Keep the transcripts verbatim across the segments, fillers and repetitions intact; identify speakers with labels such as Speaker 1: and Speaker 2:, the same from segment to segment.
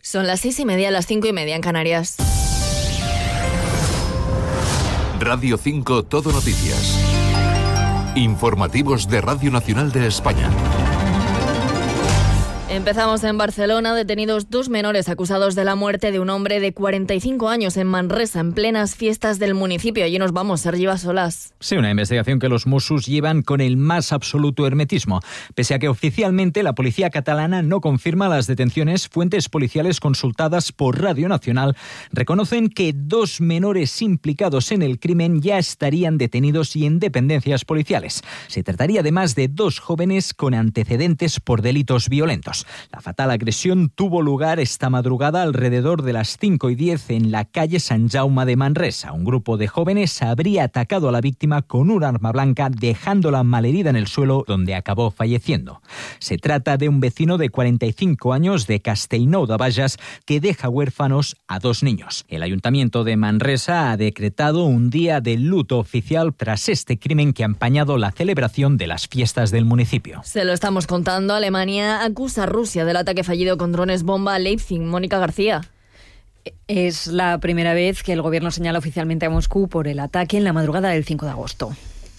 Speaker 1: Son las seis y media, las cinco y media en Canarias.
Speaker 2: Radio cinco Todo Noticias. Informativos de Radio Nacional de España.
Speaker 1: Empezamos en Barcelona. Detenidos dos menores acusados de la muerte de un hombre de cuarenta y cinco años en Manresa, en plenas fiestas del municipio. Allí nos vamos, Sergi Basolas.
Speaker 3: Sí, una investigación que los Mossos llevan con el más absoluto hermetismo. Pese a que oficialmente la policía catalana no confirma las detenciones, fuentes policiales consultadas por Radio Nacional reconocen que dos menores implicados en el crimen ya estarían detenidos y en dependencias policiales. Se trataría además de dos jóvenes con antecedentes por delitos violentos. La fatal agresión tuvo lugar esta madrugada alrededor de las cinco y diez en la calle Sant Jaume de Manresa. Un grupo de jóvenes habría atacado a la víctima con un arma blanca, dejándola malherida en el suelo, donde acabó falleciendo. Se trata de un vecino de cuarenta y cinco años de Castellnou de Bages que deja huérfanos a dos niños. El Ayuntamiento de Manresa ha decretado un día de luto oficial tras este crimen que ha empañado la celebración de las fiestas del municipio.
Speaker 1: Se lo estamos contando. Alemania acusa a Rusia del ataque fallido con drones bomba a Leipzig. Mónica García.
Speaker 4: Es la primera vez que el gobierno señala oficialmente a Moscú por el ataque en la madrugada del cinco de agosto.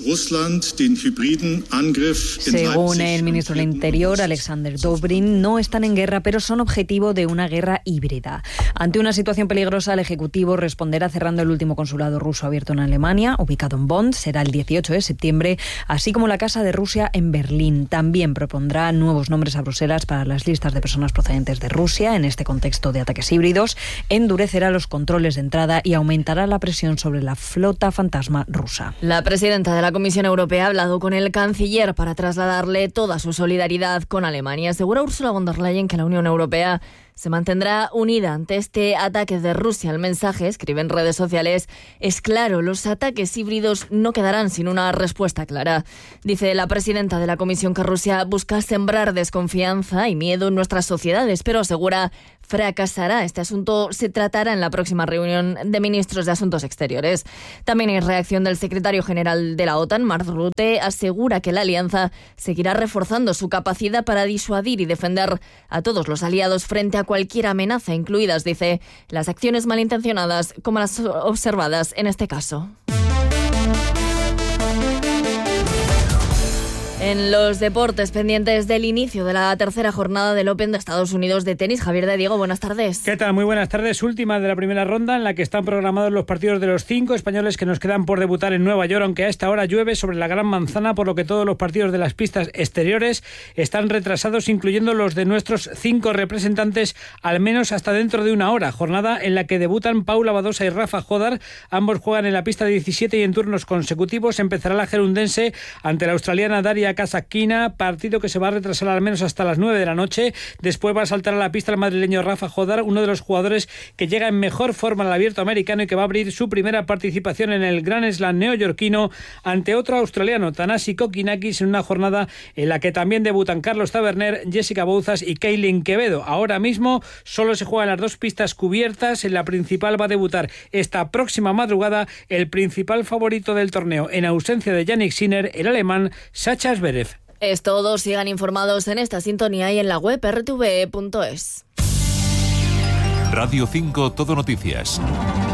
Speaker 4: Según el ministro del Interior, Alexander Dobrin, no están en guerra, pero son objetivo de una guerra híbrida. Ante una situación peligrosa, el Ejecutivo responderá cerrando el último consulado ruso abierto en Alemania, ubicado en Bonn, será el dieciocho de septiembre, así como la Casa de Rusia en Berlín. También propondrá nuevos nombres a Bruselas para las listas de personas procedentes de Rusia en este contexto de ataques híbridos, endurecerá los controles de entrada y aumentará la presión sobre la flota fantasma rusa.
Speaker 1: La presidenta de la La Comisión Europea ha hablado con el canciller para trasladarle toda su solidaridad con Alemania. Asegura Ursula von der Leyen que la Unión Europea se mantendrá unida ante este ataque de Rusia. El mensaje, escribe en redes sociales, es claro: los ataques híbridos no quedarán sin una respuesta clara. Dice la presidenta de la Comisión que Rusia busca sembrar desconfianza y miedo en nuestras sociedades, pero asegura fracasará. Este asunto se tratará en la próxima reunión de ministros de Asuntos Exteriores. También hay reacción del secretario general de la OTAN, Mark Rutte. Asegura que la alianza seguirá reforzando su capacidad para disuadir y defender a todos los aliados frente a cualquier amenaza, incluidas, dice, las acciones malintencionadas como las observadas en este caso. En los deportes, pendientes del inicio de la tercera jornada del Open de Estados Unidos de tenis. Javier de Diego, buenas tardes.
Speaker 5: ¿Qué tal? Muy buenas tardes. Última de la primera ronda en la que están programados los partidos de los cinco españoles que nos quedan por debutar en Nueva York, aunque a esta hora llueve sobre la Gran Manzana, por lo que todos los partidos de las pistas exteriores están retrasados, incluyendo los de nuestros cinco representantes, al menos hasta dentro de una hora. Jornada en la que debutan Paula Badosa y Rafa Jodar. Ambos juegan en la pista diecisiete y en turnos consecutivos. Empezará la gerundense ante la australiana Daria Kasatkina, partido que se va a retrasar al menos hasta las nueve de la noche. Después va a saltar a la pista el madrileño Rafa Jodar, uno de los jugadores que llega en mejor forma al abierto americano y que va a abrir su primera participación en el Grand Slam neoyorquino ante otro australiano, Thanasi Kokinakis, en una jornada en la que también debutan Carlos Taberner, Jessica Bouzas y Kaylin Quevedo. Ahora mismo solo se juegan las dos pistas cubiertas. En la principal va a debutar esta próxima madrugada el principal favorito del torneo, en ausencia de Jannik Sinner, el alemán Sacha Zverev.
Speaker 1: Es todo. Sigan informados en esta sintonía y en la web erre te ve punto es.
Speaker 2: Radio cinco Todo Noticias.